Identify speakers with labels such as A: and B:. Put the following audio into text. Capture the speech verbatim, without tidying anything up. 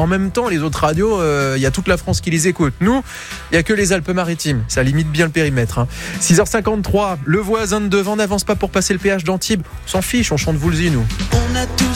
A: en même temps, les autres radios, il euh, y a toute la France qui les écoute. Nous, il n'y a que les Alpes-Maritimes. Ça limite bien le périmètre. Hein. six heures cinquante-trois, le voisin de devant n'avance pas pour passer le péage d'Antibes. On s'en fiche, on chante Woolsey, nous.
B: On a tous